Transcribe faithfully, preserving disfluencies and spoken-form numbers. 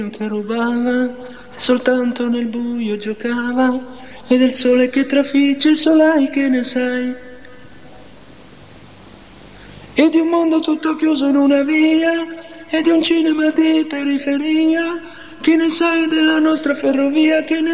che rubava e soltanto nel buio giocava, e del sole che trafigge solai che ne sai, e di un mondo tutto chiuso in una via, e di un cinema di periferia, che ne sai della nostra ferrovia, che ne